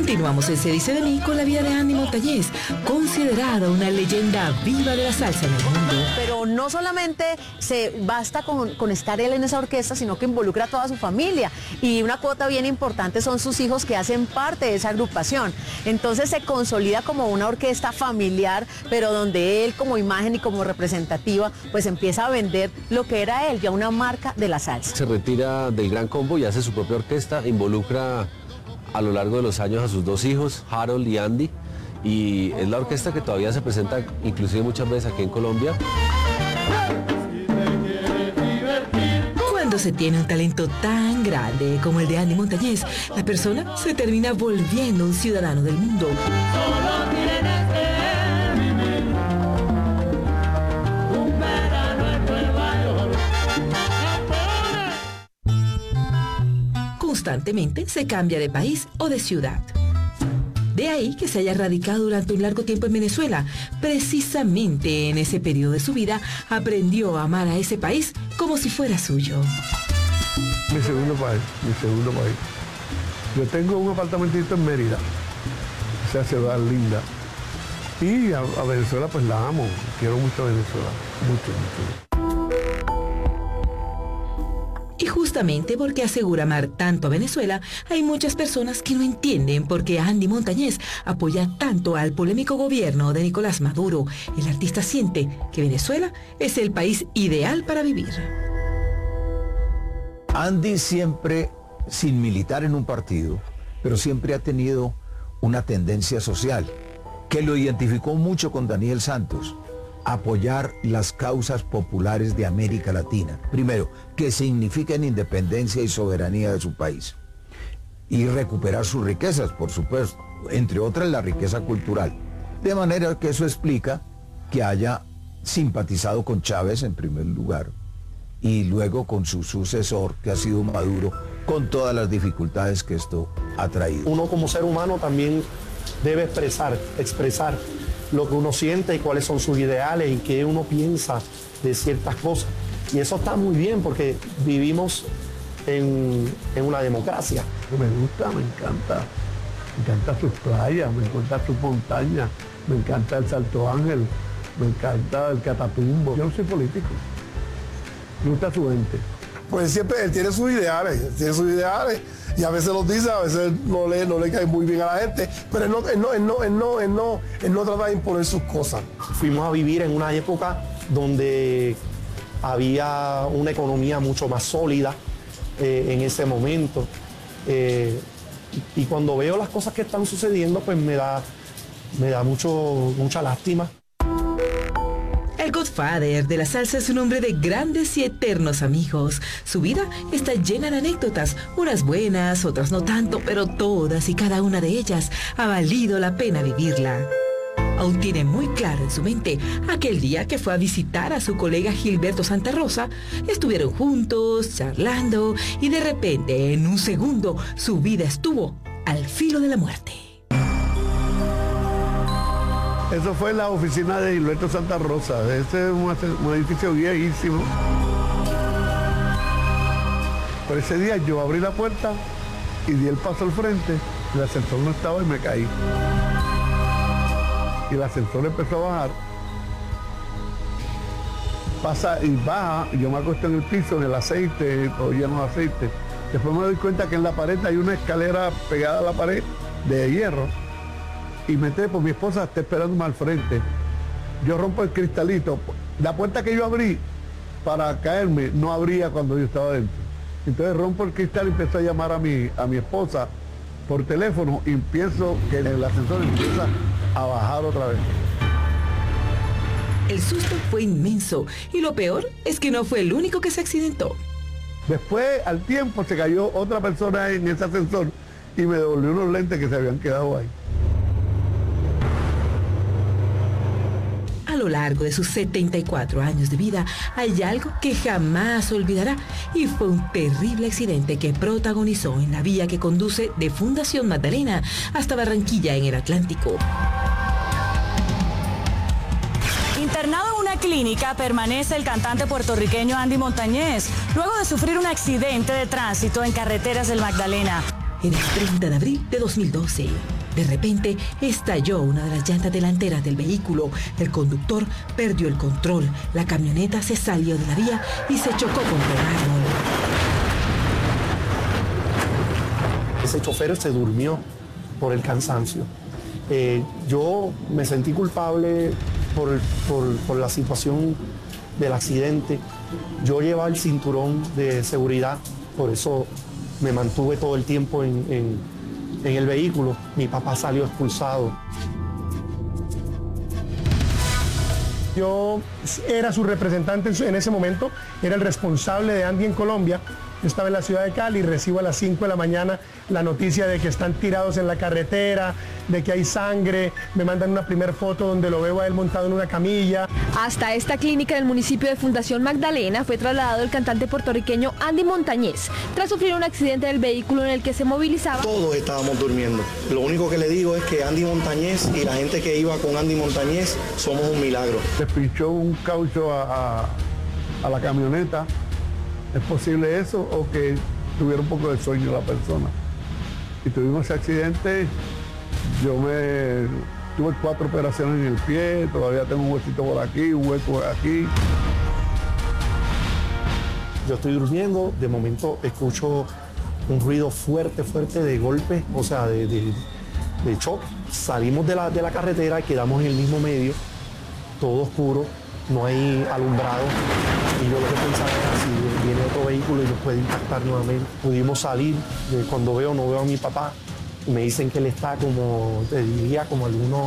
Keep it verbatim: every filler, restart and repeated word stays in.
Continuamos en Se dice de mí con la vida de Andy Montañez, considerada una leyenda viva de la salsa en el mundo. Pero no solamente se basta con, con estar él en esa orquesta, sino que involucra a toda su familia. Y una cuota bien importante son sus hijos que hacen parte de esa agrupación. Entonces se consolida como una orquesta familiar, pero donde él como imagen y como representativa, pues empieza a vender lo que era él, ya una marca de la salsa. Se retira del Gran Combo y hace su propia orquesta, involucra a lo largo de los años a sus dos hijos, Harold y Andy, y es la orquesta que todavía se presenta inclusive muchas veces aquí en Colombia. Cuando se tiene un talento tan grande como el de Andy Montañez, la persona se termina volviendo un ciudadano del mundo. Constantemente se cambia de país o de ciudad. De ahí que se haya radicado durante un largo tiempo en Venezuela. Precisamente en ese periodo de su vida aprendió a amar a ese país como si fuera suyo. Mi segundo país, mi segundo país. Yo tengo un apartamentito en Mérida, esa ciudad linda. Y a, a Venezuela pues la amo, quiero mucho a Venezuela, mucho, mucho. Y justamente porque asegura amar tanto a Venezuela, hay muchas personas que no entienden por qué Andy Montañez apoya tanto al polémico gobierno de Nicolás Maduro. El artista siente que Venezuela es el país ideal para vivir. Andy siempre, sin militar en un partido, pero siempre ha tenido una tendencia social que lo identificó mucho con Daniel Santos. Apoyar las causas populares de América Latina. Primero, que significan independencia y soberanía de su país. Y recuperar sus riquezas, por supuesto, entre otras la riqueza cultural. De manera que eso explica que haya simpatizado con Chávez en primer lugar y luego con su sucesor, que ha sido Maduro, con todas las dificultades que esto ha traído. Uno como ser humano también debe expresar, expresar lo que uno siente y cuáles son sus ideales y qué uno piensa de ciertas cosas. Y eso está muy bien porque vivimos en, en una democracia. Me gusta, me encanta. Me encanta sus playas, me encanta sus montañas, me encanta el Salto Ángel, me encanta el Catatumbo. Yo no soy político. Me gusta su gente. Pues siempre él tiene sus ideales, él tiene sus ideales y a veces los dice, a veces no le, no le cae muy bien a la gente, pero él no, él no, él no, él no, él no, él no trata de imponer sus cosas. Fuimos a vivir en una época donde había una economía mucho más sólida eh, en ese momento. Eh, y cuando veo las cosas que están sucediendo, pues me da, me da mucho, mucha lástima. El Godfather de la salsa es un hombre de grandes y eternos amigos. Su vida está llena de anécdotas, unas buenas, otras no tanto, pero todas y cada una de ellas ha valido la pena vivirla. Aún tiene muy claro en su mente aquel día que fue a visitar a su colega Gilberto Santa Rosa. Estuvieron juntos, charlando, y de repente, en un segundo, su vida estuvo al filo de la muerte. Eso fue en la oficina de Gilberto Santa Rosa. Este es un, un edificio viejísimo. Pero ese día yo abrí la puerta y di el paso al frente. El ascensor no estaba y me caí. Y el ascensor empezó a bajar. Pasa y baja, y yo me acuesto en el piso, en el aceite, todo lleno de aceite. Después me doy cuenta que en la pared hay una escalera pegada a la pared de hierro. Y me trepo, mi esposa está esperándome al frente. Yo rompo el cristalito. La puerta que yo abrí para caerme no abría cuando yo estaba dentro. Entonces rompo el cristal y empiezo a llamar a mi, a mi esposa por teléfono y pienso que el ascensor empieza a bajar otra vez. El susto fue inmenso y lo peor es que no fue el único que se accidentó. Después, al tiempo, se cayó otra persona en ese ascensor y me devolvió unos lentes que se habían quedado ahí. A lo largo de sus setenta y cuatro años de vida, hay algo que jamás olvidará y fue un terrible accidente que protagonizó en la vía que conduce de Fundación Magdalena hasta Barranquilla en el Atlántico. Internado en una clínica permanece el cantante puertorriqueño Andy Montañez, luego de sufrir un accidente de tránsito en carreteras del Magdalena. En el treinta de abril de dos mil doce. De repente estalló una de las llantas delanteras del vehículo. El conductor perdió el control. La camioneta se salió de la vía y se chocó contra un árbol. Ese chofer se durmió por el cansancio. Eh, yo me sentí culpable por, por, por la situación del accidente. Yo llevaba el cinturón de seguridad, por eso me mantuve todo el tiempo en, en, en el vehículo. Mi papá salió expulsado. Yo era su representante en ese momento, era el responsable de Andy en Colombia. Yo estaba en la ciudad de Cali y recibo a las cinco de la mañana la noticia de que están tirados en la carretera, de que hay sangre. Me mandan una primera foto donde lo veo a él montado en una camilla. Hasta esta clínica del municipio de Fundación Magdalena fue trasladado el cantante puertorriqueño Andy Montañez tras sufrir un accidente del vehículo en el que se movilizaba. Todos estábamos durmiendo. Lo único que le digo es que Andy Montañez y la gente que iba con Andy Montañez somos un milagro. Le pinchó un caucho a, a, a la camioneta. ¿Es posible eso o que tuviera un poco de sueño la persona? Y tuvimos ese accidente, yo me tuve cuatro operaciones en el pie, todavía tengo un huesito por aquí, un hueco por aquí. Yo estoy durmiendo, de momento escucho un ruido fuerte, fuerte de golpe, o sea, de, de, de shock. Salimos de la, de la carretera y quedamos en el mismo medio, todo oscuro, no hay alumbrado. Y yo lo que pensaba era si viene otro vehículo y nos puede impactar nuevamente. Pudimos salir, cuando veo, no veo a mi papá, me dicen que él está como, te diría, como algunos